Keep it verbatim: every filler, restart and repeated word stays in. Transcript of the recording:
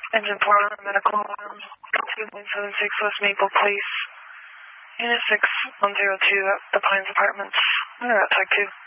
Engine four on medical alarm. two nine seven six West Maple Place. Unit six one zero two at the Pines Apartments. Under at Tech two.